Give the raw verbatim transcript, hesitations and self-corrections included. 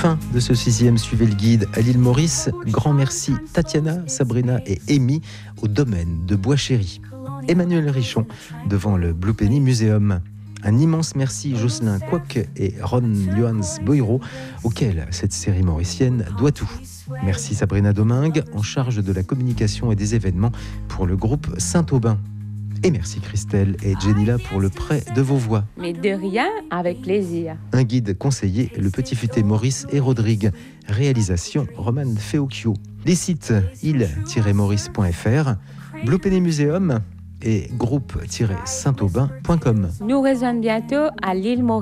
Fin de ce sixième Suivez le guide à l'île Maurice. Grand merci Tatiana, Sabrina et Amy au domaine de Bois-Chéry. Emmanuel Richon devant le Blue Penny Museum. Un immense merci Jocelyn Quoc et Ron Johannes Boiro, auxquels cette série mauricienne doit tout. Merci Sabrina Domingue, en charge de la communication et des événements pour le groupe Saint-Aubin. Et merci Christelle et Jenila pour le prêt de vos voix. Mais de rien, avec plaisir. Un guide conseillé, le Petit Futé Maurice et Rodrigue. Réalisation Romane Feocchio. Les sites île tiret maurice point f r, Blue Penny Museum et groupe tiret saint aubin point com. Nous rejoignons bientôt à l'île Maurice.